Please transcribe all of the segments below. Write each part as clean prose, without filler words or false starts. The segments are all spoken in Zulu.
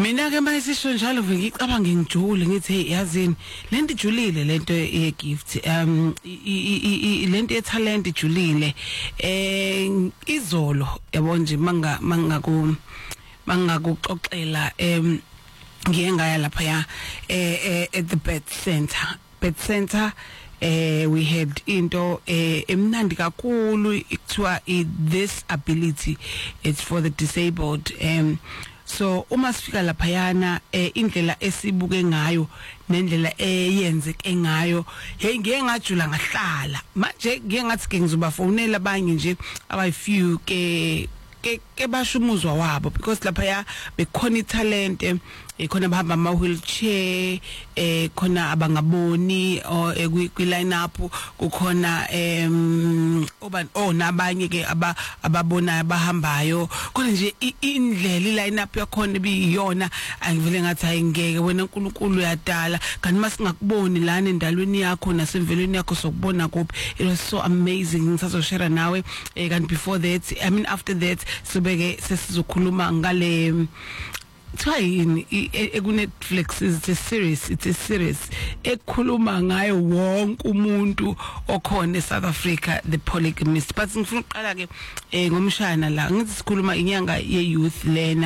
Mina ke mayisisho njalo ngicabanga ngijule ngithi hey yazini lento ijulile lento ye gift lento ye talent ijulile izolo yabo nje mangakuxoxela ngiye ngaya lapha ya at the Bed Center we had into emnandi kakhulu ikuthiwa this ability it's for the disabled so uma sifika lapha yana indlela esibuke ngayo nendlela eyenzeke ngayo hey ngiye ngajula ngahlala manje ngiye ngathi ngizobafonela abanye nje abayifew ke basho umuzwa wabo because lapha ya bekhona italent khona bahamba ama wheelchair khona abangaboni kwi line up kukhona nabanye ke ababona abahambayo khona nje indlela line up yakhona biyiyona angivele ngathi ayingeke wena uNkulunkulu uyadala kanti masingakuboni lana endalweni yakho nasemvelweni yakho sokubona kuphi. It was so amazing ngisazoshare nawe kanti before that after that sobeke sesizokhuluma ngale trying ku Netflix it's a series ekhuluma ngayo wonke umuntu okhona eSouth Africa the polygamist but ngifuna uqala ke ngomshana la ngithi sikhuluma inyanga ye youth lena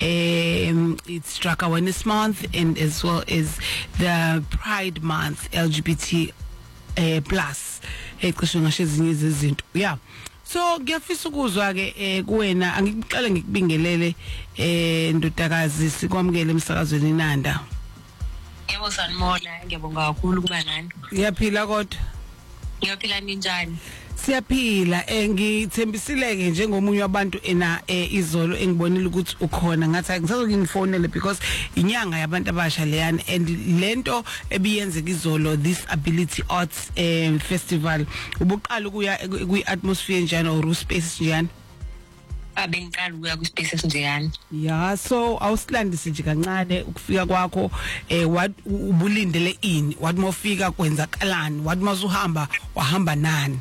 it's Drug Awareness Month and as well as the Pride Month LGBT plus ecishe ngasho ezinye izinto yeah. So ngiyafisa ukuzwa ke kuwena angikuqale ngikubingelele ndodakazi sikwamukele emsakazweni Nanda. Yebo sanibona ngiyabonga kakhulu kuba nani. Ngiyaphila kodwa. Ngiyaphila ninjani? Siyaphila ngithembisileke njengomunye wabantu izolo engibonile ukuthi ukhona ngathi ngisazokufonela because inyanga yabantu abasha leyana and lento ebiyenzeka izolo this ability arts festival ubuqala ukuya kwi atmosphere njani or space njani abengiqala ukuya ku spaces njeyani yeah so awusilandise nje kancane ukufika kwakho ubulindele ini wathi mofika kwenzakalani wathi masuhamba wahamba nani.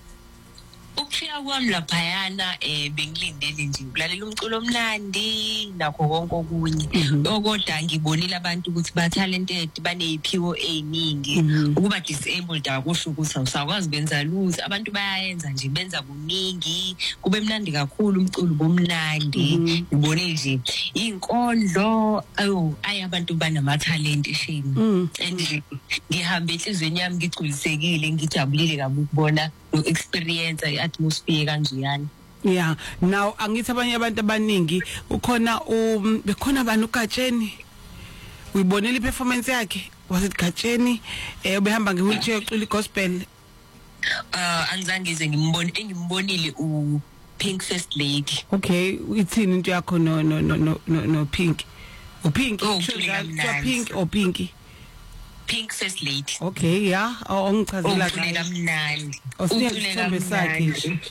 Ukufika kwami laphayana bengilindele nje ukulalela umculo omnandi nakho konke okunye kodwa ngibonile abantu ukuthi ba talented baneziphiwo eziningi ukuba disabled akusho ukuthi awusakwazi benza lose abantu bayayenza nje benza kuningi kube mnandi kakhulu umculo bomnandi ngibone nje inkondlo abantu banama talent eshini and ngihambe enhlizweni yami ngigculisekile ngijabulile kabi ukubona no experience atmosphere kanjeyani. Yeah now angithi abanye abantu abaningi ukhona bekhona abantu uGatsheni uyibonela iperformance yakhe was it Gatsheni ubehamba ngewheelchair ucula igospel angizange ngize ngimbonile u Pink First Lady. Okay ithini into yakho no Pink uPink Pink or Pinky Pink First Lady. Okay yeah ongichazela kamnandi usiyisithombe sakhe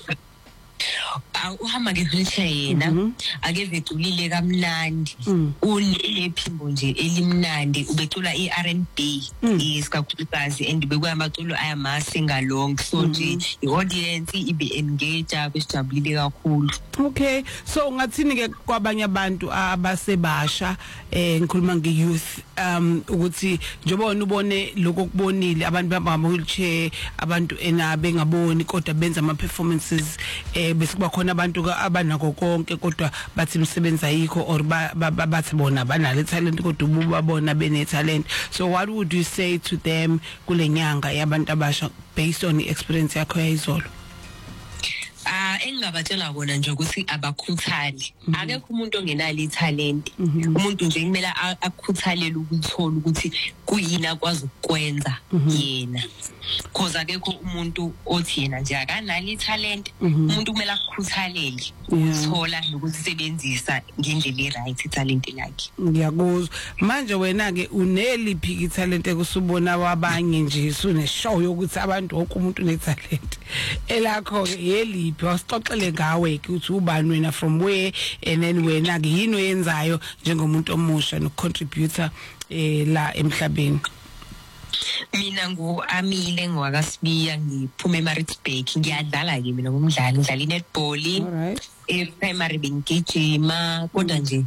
uhamba ngewheelchair yena akeve eculile kamnandi unephimbo nje elimnandi ubecula iR&B isikakhulukazi and bekuyamaculo ayama singalong so nje iaudience ibe engage besijabulile kakhulu. Okay so ngathini ke kwabanye abantu abasebasha ngikhuluma nge-youth ukuthi njebona ubone lokho kubonile abantu bahamba wheelchair abantu bengaboni kodwa benza ama performances bese kuba khona abantu abanako konke kodwa bathi imisebenzi ayikho or bathi bona banale talent kodwa ubabona bene talent. So what would you say to them kulenyanga yabantu abasha based on the experience yakho yayizolo? Engingabatshela kona nje ukuthi abakhuthali akekho umuntu ongenalo italent umuntu nje kumele akukhuthalele ukuthola ukuthi kuyini akwazi ukwenza yena because akekho umuntu othi yena nje akanalo italent umuntu kumele akukhuthalele ukuthola nokusebenzisa ngendlela eright italent lakhe. Ngiyakuzwa manje wena ke uneliphi italent ekusubona wabanye nje sune show yokuthi abantu wonke umuntu unetalent elakho yeli wasixoxele ngawe ukuthi ubani wena from where and then wena ke yini oyenzayo njengomuntu omusha no contributor la emhlabeni. Mina Amile ngwakasibiya ngiphume eMaritzburg ngiyadlala ke mina ngumdlali ngidlala netball Alright. primary bengigijima kodwa nje